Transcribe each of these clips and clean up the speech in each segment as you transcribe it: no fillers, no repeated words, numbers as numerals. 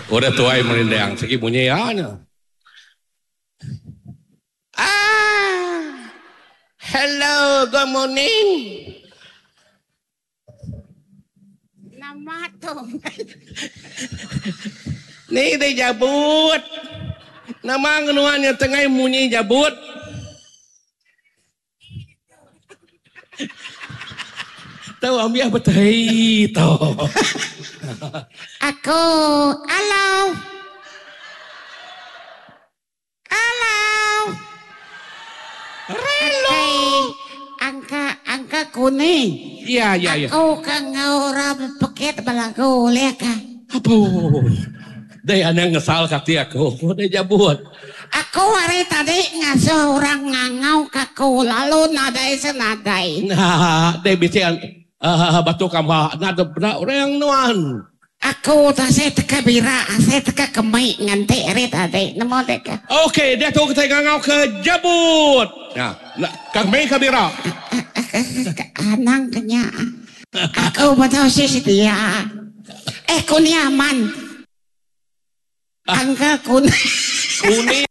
Udah tuai merindang, segi bunyiannya. Hello, good morning. Nama tuh. Nih dia jabut. Nama ngenuannya tengah munyi jabut. Tahu ambil apa tadi tahu. Aku, halo. Relo. Angka kuning. Iya. Aku kan ngorang paket balago leka. Apa? Dia yang ngesal kati aku. Dia jabut. Aku hari tadi ngasuh orang ngangau kaku lalu nadai senadai. Nah, dia bisa batu kambah nada benar orang nuan. Aku tak saya teka bira, saya teka kemai nganti hari tadi. Nemo deka. Oke, dia tuh kita ngangau ke jabut. Nah, kang Mei kabira. Anang kenya. Aku betul sih dia. Kuniaman. Angka kuning.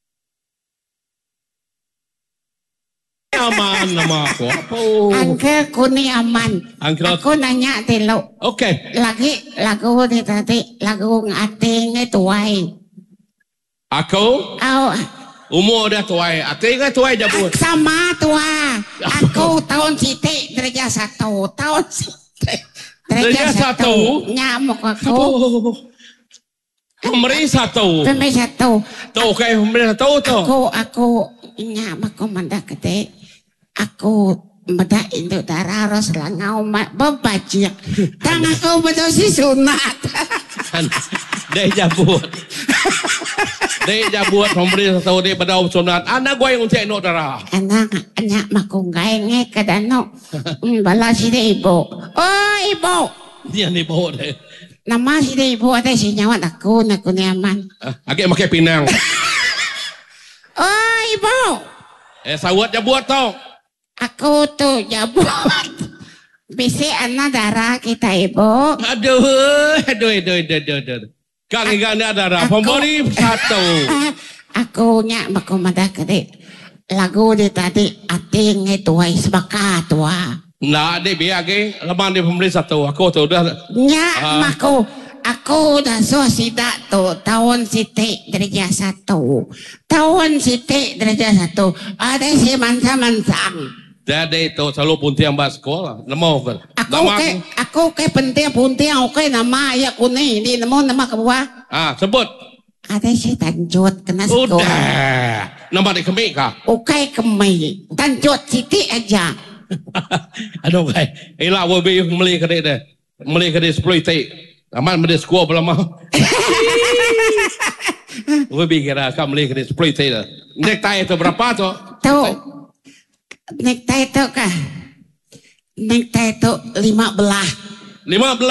Aman nama aku. Apa? Angka kuniaman. Aku nanya telo. Oke. Lagi lagu di tadi lagu ngating itu wae. Aku? Umur dah tuai. Ating tuai jabut. Sama tua. Aku tahun Siti derajat 1. Tahun Siti derajat 1. Nyamuk aku. Pemberi 1. Pemberi 1. Tuh kayak pemberi 1 tuh. Aku nyamuk aku mendak gede. Aku mendak induk darah harus langau bebajik. Tang aku betul si sunat. Dia jabut. Dia jabut pemberi 1 dia pada sunat. Anak gue yang untuk induk darah. Anak makung gaenge kadano. Balas si ibu. Oh ibu. Dia ibu deh. Nama si ibu ada si nyawat aku nyaman. Agak pakai pinang. Oh ibu. Sawat jabut tau. Aku tuh jabut. Bisi anak darah kita ibu. Aduh. Kang ada darah. Pemberi 1. Aku nyak maku madah kede. Lagu di tadi ating itu ay sebakat tua. Nah, dia biar ke leman dia pemberi 1. Aku tuh udah. Nyak maku. Aku udah suasida tuh tahun Siti derajat 1. Tahun Siti derajat 1. Ada si mansang. Jadi itu selalu puntiang bahas sekolah. Nemo kan. Aku ke puntiang oke nama ayah kuning ini nama kebuah. Sebut. Ada si Tanjut kena sekolah. Udah. Nama di kemik kah? Oke kemik. Tanjut Siti aja. Aduh kai. Ilah wabi meli kedai deh. Meli kedai 10 tik. Aman meli sekolah belum mah. Wabi kira kamu meli kedai 10 tik dah. Nektai itu berapa tu? Tuh. Nektai itu kah? Nektai itu 15. 15.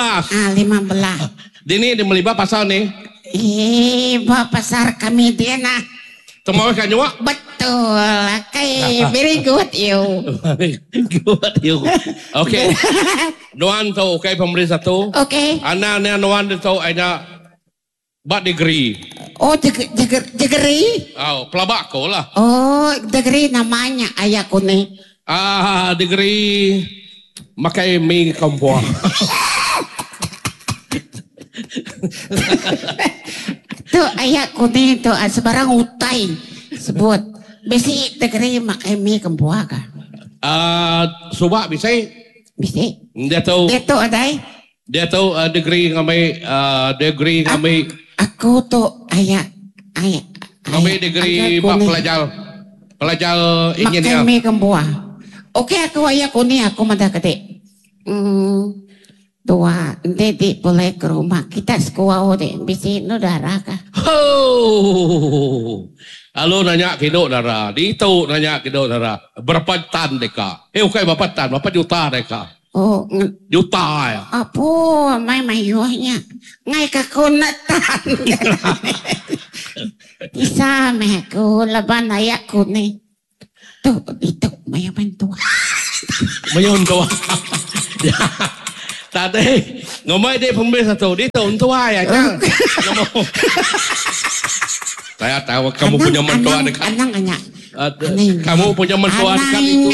15. Dini di Melibah pasal nih. Bawa pasar kami dia nah. Temau kan nyawa? Betul. Kayak very good you. Good you. Oke. Nuan tu okay pemberi 1. Oke. Anak nuan tu ada bat degree. Oh degree? Pelabak kau lah. Oh degree namanya ayah kuning. Degree makai mie kampung. Tuh ayah kuning tuh sebarang utai sebut. Besi degree makai mie kampung kah? Subak bisa? Bisa. Dia tu ada. Dia tu degree ngamai Aku tuh ayah ngamai degree pelajar engineer. Makai mie kampung. Oke aku ayah kuning aku mata gede. Tua, nanti boleh ke rumah kita sekolah deh, bisi nu darah kah? Halo nanya kilo darah, di itu nanya kilo darah, berapa tan deka? Oke berapa tan, berapa juta deka? Oh, juta ya? Apa, mayuhnya, ngai kekunatan. Bisa meku laban ayahku nih. Tuh, itu mayaman tua. Mayaman tua. Tadi ngomong dia pemirsa tu, dia tahu tua ya kan? Ngomong. Saya tahu kamu punya mentua dekat. Kamu punya mentua dekat itu.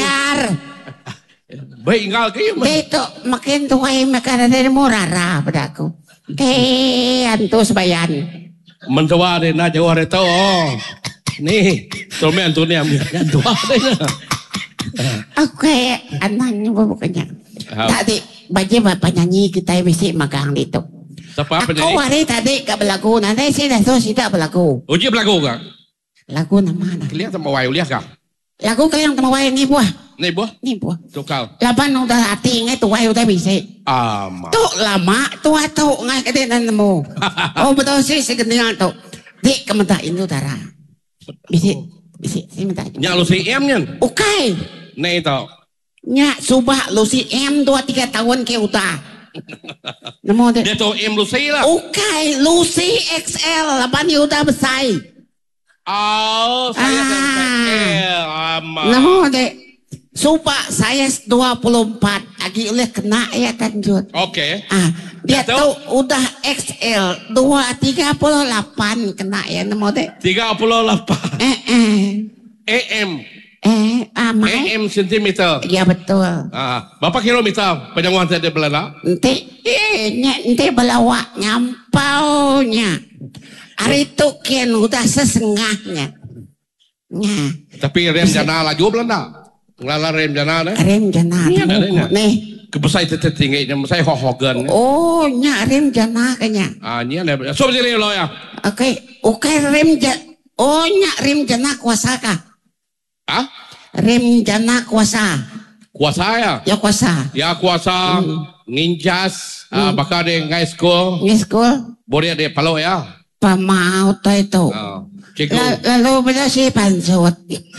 Baik ingal ke? Itu makin tua makan ada murara pada aku. Antus bayan. Mentua dia nak jawab dia tahu. Nih, tomen tu ni ambil tua dia. Oke, anaknya bukannya. Tadi bagi bapak nyanyi kita mesti magang itu. Siapa penyanyi? Aku hari tadi ke belagu, nanti saya dah tahu tidak belagu. Uji belagu kak? Lagu nama. Lihat sama wayu lihat kak? Lagu kalian sama wayu ni buah. Ni buah? Ni buah. Tukal. Laban udah hati ngai tu wayu udah bisa. Ama. Tu lama tu atau ngai kete nanamu. Oh betul sih segendian tu. Di kementak Indo Utara. Bisa, saya minta. Nyak lu si M nya? Okay. Nih tau. Nyak subah lu si M 2-3 tahun ke utah. Namo dia tahu M Lucy lah. Okay, Lucy XL. Laban dia udah besar. Oh, saya XL. Ama. Namo deh. Sumpah saya 24 lagi oleh kena ya tanjut. Oke. Dia tuh udah XL 238 kena ya nemu deh. 38. AM. AM sentimeter. Iya betul. Berapa kilometer penjangkauan saya di Belanda? Ente belawak nyampaunya. Hari itu kian udah sesengahnya. Tapi rem jana laju Belanda. Ngala rem jana deh. Rem jana. Nih. Kebesar itu tingginya, saya hohogan. Oh, nya rem jana kayaknya. Nya ada. So begini lo ya. Oke rem jana. Oh, nya rem jana kuasa kah? Rem jana kuasa. Kuasa ya? Ya kuasa. Ya kuasa. Nginjas. Bakal dia ngai school. Ngai school. Boleh dia palo ya? Pamau to itu. Lalu beda si pansut.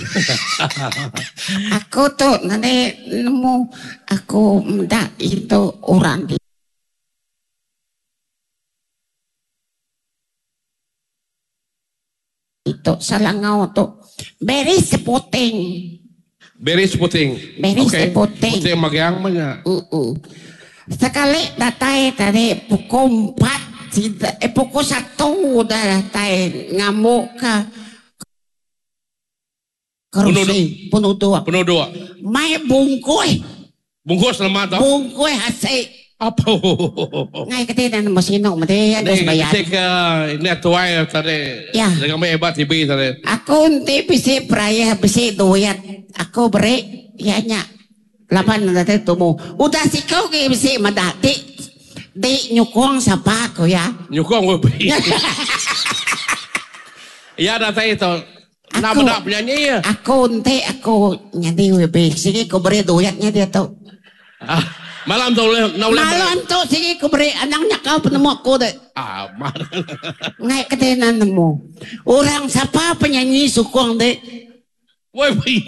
Aku tuh nanti nemu aku minta itu orang di itu salangau tuh beri seputing. Beri seputing. Beri seputing. Seputing magiang mana? Sekali datai tadi pukul 4. Pukul 1 udah tay ngamuk ke kerusi penuh dua mai bungkus lama tau bungkus hasil apa ngai ketidan masino mati ada sebayar ini tuai tadi dengan hebat TV tadi aku nanti bisa peraya bisa doyat aku beri ya nya 8 nanti tumu udah sih kau ke bisa madati di nyukong siapa ko ya? Nyukong webi. Ya data itu. Nama penyanyi ya? Aku nyanyi webi. Sige ko beri doyatnya dia tuh. Malam tuh malam tuh sige ko beri anaknya kau penemu aku deh. Ngai ketenan nemu. Orang siapa penyanyi sukong deh? Webi.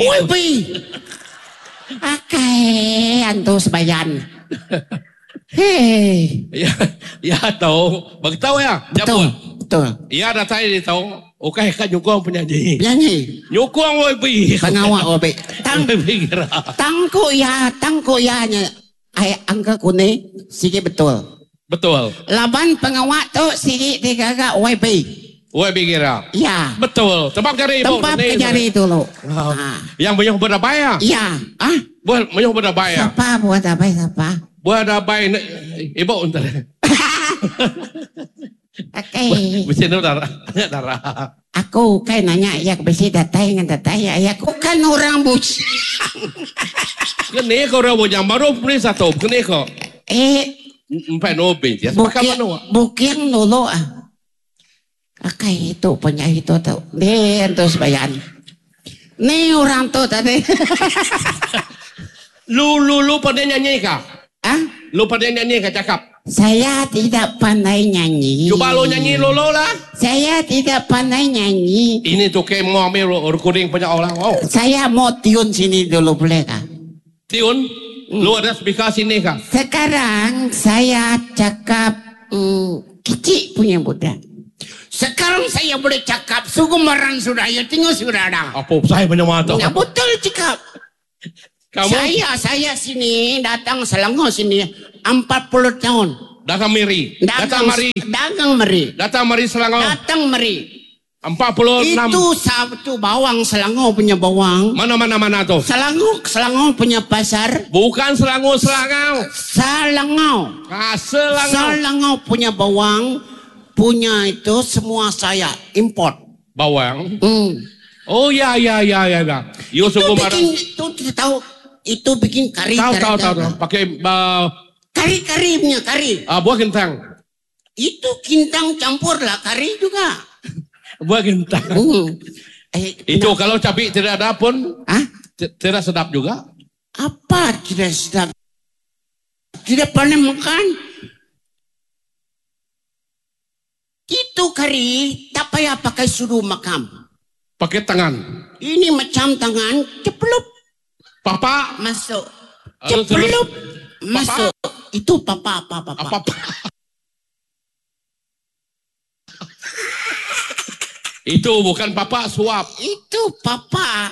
Akai antus bayan. Hei, ya tahu, bagi tahu ya, betul. Ya data ini tahu, oke kan nyukong penyanyi, nyukong webi, pengawal webi, tangku ya nya, angka kuning, sige betul. Laban pengawal tuh sige digagak webi kira. Ya. Betul, tempat cari itu lo. Yang banyak berdabaya. Ya. Banyak berdabaya. Siapa buat apa siapa? Buat apa ini? Ibu untuk. Oke. Bisa darah. Aku kan nanya ya bisa datai ya. Aku kan orang bujang. Kene kau orang bujang baru punya satu. Kene kau. Empat nobe. Bukan nolo Oke itu penyanyi itu tuh. Dia terus bayan. Nih orang tuh tadi. Lu pandai nyanyi kah? Lu pandai nyanyi kah cakap? Saya tidak pandai nyanyi. Coba lu nyanyi lu lah. Saya tidak pandai nyanyi. Ini tuh kayak mau ambil recording banyak orang. Saya mau tiun sini dulu boleh kah? Tiun? Lu ada speaker sini kah? Sekarang saya cakap kecil punya budak. Sekarang saya boleh cakap sugumaran sudah ya tinggal sudah ada. Apa saya banyak mata? Ya betul cakap. Kamu? Saya sini datang Selangor sini 40 tahun. Datang meri. Datang mari. Dagang meri. Datang mari Selangor. Datang meri. 46. Itu satu bawang Selangor punya bawang. Mana tuh? Selangor punya pasar. Bukan Selangor. Selangor. Selangor punya bawang. Punya itu semua saya import. Bawang. Oh ya. Yo suku marah. Itu tahu. Itu bikin kari. Tahu. Pakai kari punya kari. buah kentang. Itu kentang campur lah kari juga. Buah kentang. Itu kalau cabai tidak ada pun tidak sedap juga. Apa tidak sedap? Tidak pernah makan. Itu kari tak payah pakai sudu makam. Pakai tangan. Ini macam tangan ceplup. Papa masuk. Ceplup masuk. Itu papa. Itu bukan papa suap. Itu papa.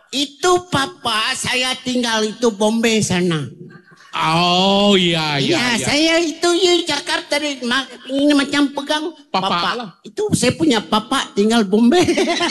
Saya tinggal itu Bombay sana. Oh iya. Saya itu cakap tadi ini macam pegang papa. Lah. Itu saya punya papa tinggal Bombay.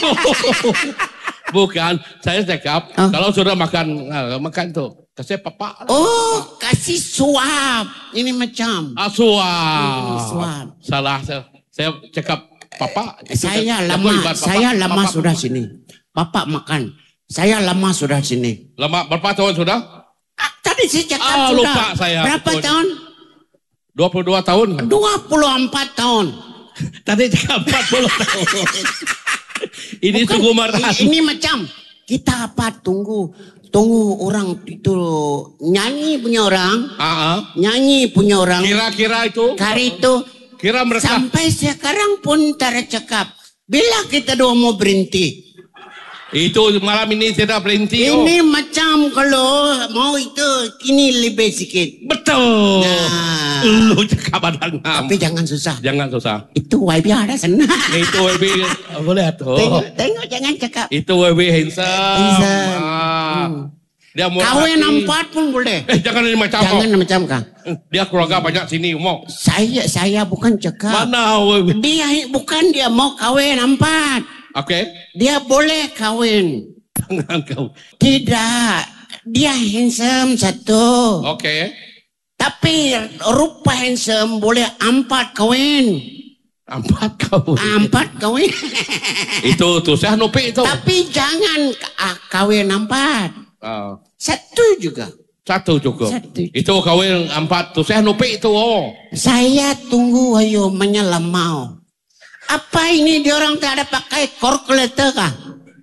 Bukan, saya cakap kalau sudah makan tuh kasih papa. Oh, kasih suap. Ini macam. Suap. Salah saya cakap papa. Saya lama sudah sini. Papa makan. Saya lama sudah sini. Lama berapa tahun sudah? Tadi saya cakap sudah. Lupa saya. Berapa tahun? 22 tahun. 24 tahun. Tadi cakap 40 tahun. Ini sungguh marah. Ini macam kita tunggu orang itu nyanyi punya orang. Kira-kira itu. Kari itu. Kira mereka. Sampai sekarang pun tercakap. Bila kita doa mau berhenti. Itu malam ini tidak berhenti. Ini macam kalau mau itu ini lebih sikit. Betul. Lu cakap badang. Tapi jangan susah. Itu YB ada sana. Itu YB boleh tuh. Tengok jangan cakap. Itu YB handsome. Dia mau kawin 4 pun boleh. Jangan macam kah. Dia keluarga banyak sini mau. Saya bukan cakap. Mana YB? Dia mau kawin 4. Oke. Dia boleh kawin. Tangan kau. Tidak. Dia handsome satu. Oke. Tapi rupa handsome boleh 4 kawin. 4 kawin. Itu saya nupi itu. Tapi jangan kawin 4. Satu juga. Itu kawin 4 tuh saya nupi itu. Saya tunggu ayo menyelam mau. Apa ini diorang tak ada pakai kalkulator kah?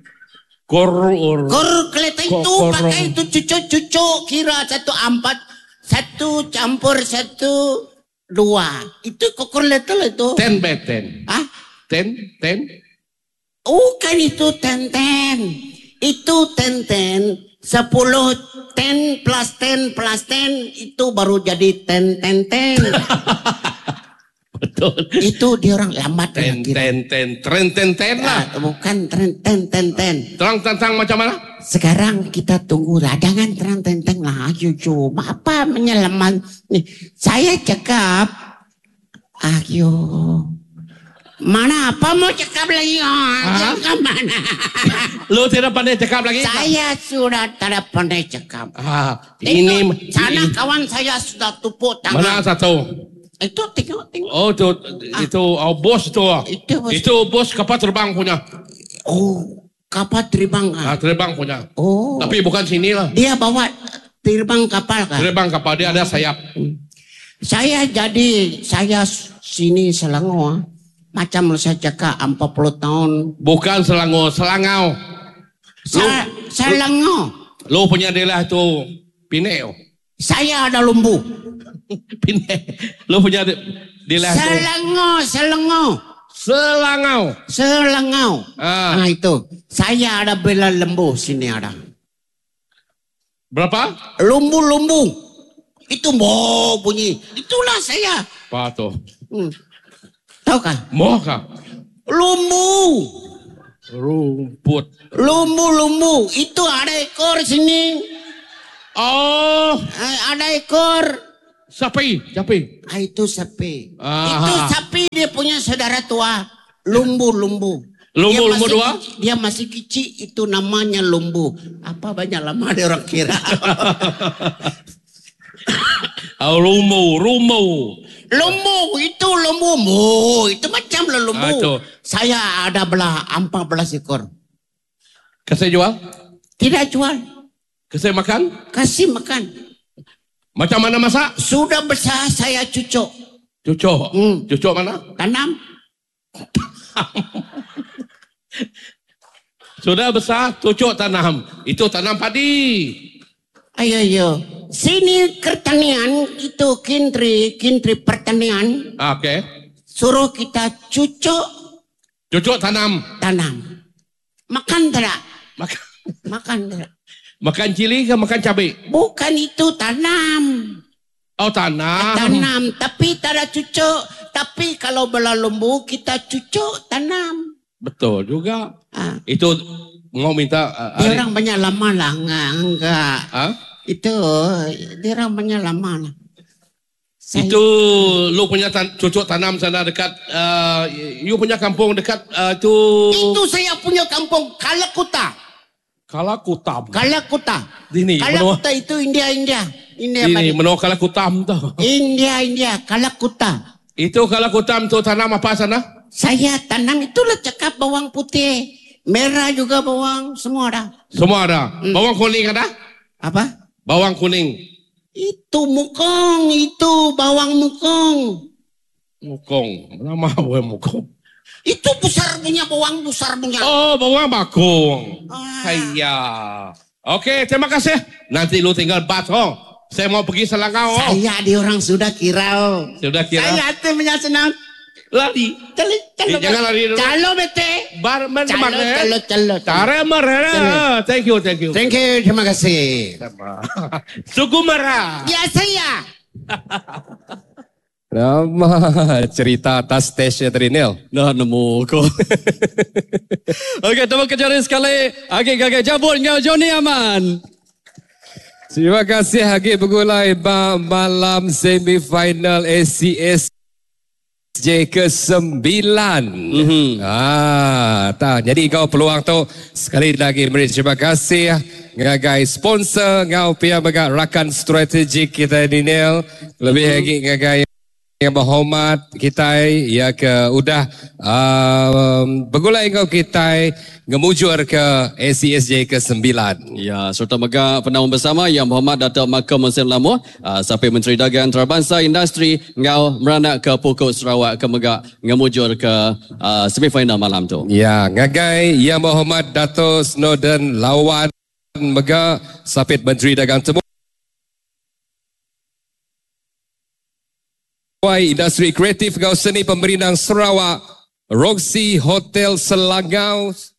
Kalkulator itu pakai itu cucu kira 1 4 1 campur 1 2 itu kalkulator itu. 10 by 10. 10. Bukan itu 10. Itu 10. 10 10 plus 10 plus 10 itu baru jadi 10. Betul. Itu dia orang lambat. Tren lah. Bukan tren. Terang macam mana? Sekarang kita tunggu lah. Jangan terang lah. Ayo. Apa menyelamat? Saya cakap. Ayo. Mana apa mau cakap lagi? Cakap mana? Lu tidak pandai cakap lagi? Saya sudah tidak pandai cakap. Ini. Sana kawan saya sudah tupuk tangan. Mana satu? Itu tengok. Oh itu bos itu. Itu bos kapal terbang punya. Oh kapal terbang kan? Terbang punya. Oh. Tapi bukan sini lah. Dia bawa terbang kapal kan? Terbang kapal dia ada sayap. Saya sini Selangor. Macam saya cakap 40 tahun. Bukan Selangor, Selangau. Selangor. Lu punya daerah itu Pineo. Saya ada Lumbu. Pineo. Lu punya daerah itu Selangor. Itu. Saya ada bela lembu sini ada. Berapa? Lumbu. Itu mau bunyi. Itulah saya. Apa tuh? Tahu kah? Mau kah? Lumbu. Rumput. Lumbu. Itu ada ekor sini. Oh. Ada ekor. Sapi. Itu sapi. Itu sapi dia punya saudara tua. Lumbu. Lumbu dua? Dia masih kecil, itu namanya lumbu. Apa banyak lama dia orang kira. Lumbu. Itu macam lumbu. Saya ada 14 ekor. Kasih jual? Tidak jual. Kasih makan? Kasih makan. Macam mana masak? Sudah besar saya cucuk. Cucuk mana? Tanam. Sudah besar, cucuk tanam. Itu tanam padi. Ayo. Sini pertanian, itu kintri pertanian. Okey. Suruh kita cucuk. Cucuk tanam. Makan tidak? Makan tidak? Makan cili ke makan cabai? Bukan, itu tanam. Oh, tanam. Tanam, tapi tak ada cucuk. Tapi kalau bela lembu, kita cucuk tanam. Betul juga. Itu mau minta... dia orang banyak lama lah. Enggak. Itu, dia orang banyak lama lah. Itu lu punya cucuk tanam sana dekat... you punya kampung dekat itu... Itu saya punya kampung, Kalakuta. Dini, Kalakuta itu India. Ini menolak Kalakutam tu. India, Kalakuta. Itu Kalakutam tu tanam apa sana? Saya tanam itulah cakap bawang putih, merah juga bawang, semua ada. Bawang kuning ada? Apa? Bawang kuning. Itu mukong, itu bawang mukong. Nama bawang mukong. Itu besar punya bawang, besar punya. Oh, bawang bakung. Haiya. Okey, terima kasih. Nanti lu tinggal batong. Saya mau pergi Selangau. Saya di orang sudah kira. Saya hati punya senang. Lari. Jangan lari dulu. Calo bete. Calo. Thank you. Terima kasih. Suku Merah. Biasa ya. Nama cerita atas stesen tadi Nel. Dah nemu ko. Okey, terima kasih sekali. Agak jabut ngau Johnny Aman. Terima kasih Hagi bergulai malam semifinal ACSJ ke-9. Jadi kau peluang tu sekali lagi beri terima kasih ngagai sponsor ngau pia bagak rakan strategik kita di Nel. Lebih lagi ngagai yang berhormat kita ya ke udah bergulai kau kita ngemujur ke ACSJ ke-9. Ya, serta mega penang bersama yang berhormat Datuk Makam Musim Lamu, sampai Menteri Dagang Antarabangsa Industri ngau meranak ke Pokok Sarawak ke mega ngemujur ke semifinal malam tu. Ya, ngagai yang berhormat Datuk Snowden Lawan mega sapit Menteri Dagang Temu Industri Kreatif Gau Seni Pemberinang Sarawak, Roxy Hotel Selangau,